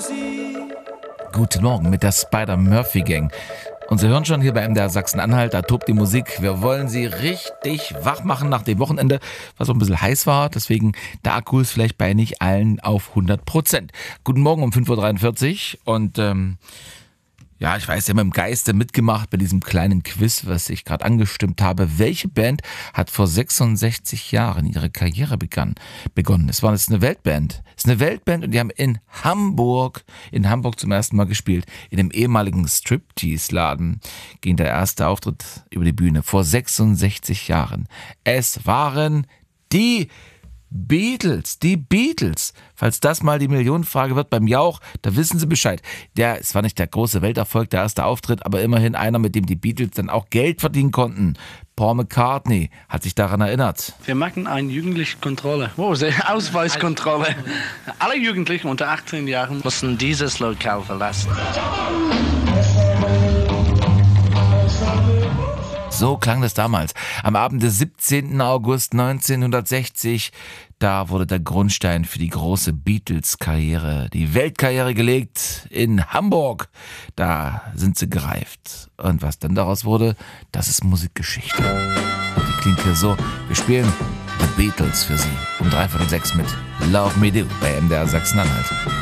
Guten Morgen mit der Spider-Murphy-Gang. Und Sie hören schon hier bei MDR Sachsen-Anhalt, da tobt die Musik. Wir wollen Sie richtig wach machen nach dem Wochenende, was auch ein bisschen heiß war. Deswegen der Akku ist vielleicht bei nicht allen auf 100%. Guten Morgen um 5.43 Uhr und ja, ich weiß, Sie haben im Geiste mitgemacht bei diesem kleinen Quiz, was ich gerade angestimmt habe. Welche Band hat vor 66 Jahren ihre Karriere begonnen? Es war eine Weltband. Es ist eine Weltband und die haben in Hamburg zum ersten Mal gespielt. In dem ehemaligen Striptease-Laden ging der erste Auftritt über die Bühne vor 66 Jahren. Es waren die Beatles. Falls das mal die Millionenfrage wird beim Jauch, da wissen Sie Bescheid. Es war nicht der große Welterfolg, der erste Auftritt, aber immerhin einer, mit dem die Beatles dann auch Geld verdienen konnten. Paul McCartney hat sich daran erinnert. Wir machen eine jugendliche Kontrolle. Ausweiskontrolle. Alle Jugendlichen unter 18 Jahren müssen dieses Lokal verlassen. So klang das damals. Am Abend des 17. August 1960, da wurde der Grundstein für die große Beatles-Karriere, die Weltkarriere gelegt in Hamburg. Da sind sie gereift. Und was dann daraus wurde, das ist Musikgeschichte. Und die klingt hier so. Wir spielen The Beatles für Sie um 5:03 mit Love Me Do bei MDR Sachsen-Anhalt.